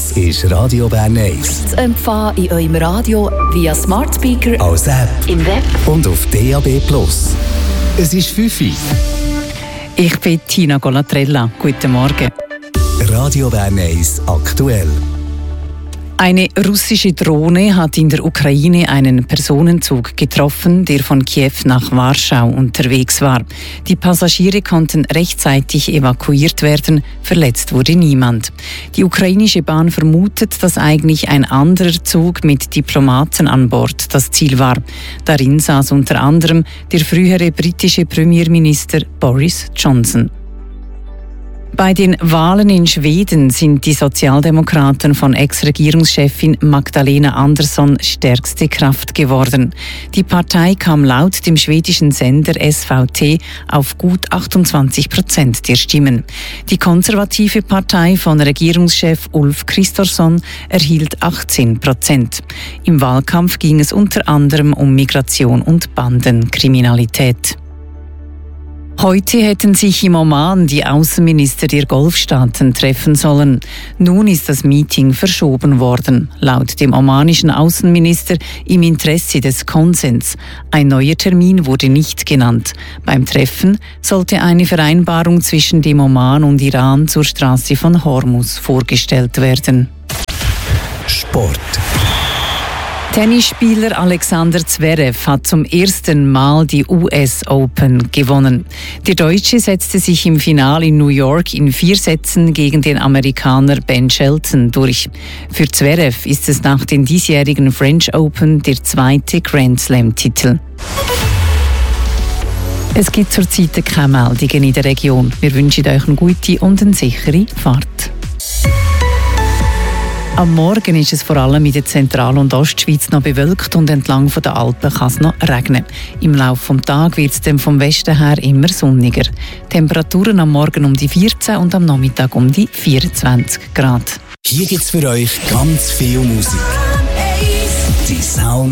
Das ist Radio Bern 1. Zu empfangen in eurem Radio via Smart Speaker, als App im Web und auf DAB+. Es ist 5 Uhr. Ich bin Tina Golatrella. Guten Morgen. Radio Bern 1 aktuell. Eine russische Drohne hat in der Ukraine einen Personenzug getroffen, der von Kiew nach Warschau unterwegs war. Die Passagiere konnten rechtzeitig evakuiert werden, verletzt wurde niemand. Die ukrainische Bahn vermutet, dass eigentlich ein anderer Zug mit Diplomaten an Bord das Ziel war. Darin saß unter anderem der frühere britische Premierminister Boris Johnson. Bei den Wahlen in Schweden sind die Sozialdemokraten von Ex-Regierungschefin Magdalena Andersson stärkste Kraft geworden. Die Partei kam laut dem schwedischen Sender SVT auf gut 28% der Stimmen. Die konservative Partei von Regierungschef Ulf Kristersson erhielt 18%. Im Wahlkampf ging es unter anderem um Migration und Bandenkriminalität. Heute hätten sich im Oman die Außenminister der Golfstaaten treffen sollen. Nun ist das Meeting verschoben worden. Laut dem omanischen Außenminister im Interesse des Konsens. Ein neuer Termin wurde nicht genannt. Beim Treffen sollte eine Vereinbarung zwischen dem Oman und Iran zur Straße von Hormuz vorgestellt werden. Sport. Tennisspieler Alexander Zverev hat zum ersten Mal die US Open gewonnen. Der Deutsche setzte sich im Finale in New York in 4 Sätzen gegen den Amerikaner Ben Shelton durch. Für Zverev ist es nach den diesjährigen French Open der 2. Grand Slam-Titel. Es gibt zurzeit keine Meldungen in der Region. Wir wünschen euch eine gute und eine sichere Fahrt. Am Morgen ist es vor allem in der Zentral- und Ostschweiz noch bewölkt und entlang der Alpen kann es noch regnen. Im Laufe des Tages wird es dann vom Westen her immer sonniger. Temperaturen am Morgen um die 14 und am Nachmittag um die 24 Grad. Hier gibt's für euch ganz viel Musik. Die Sound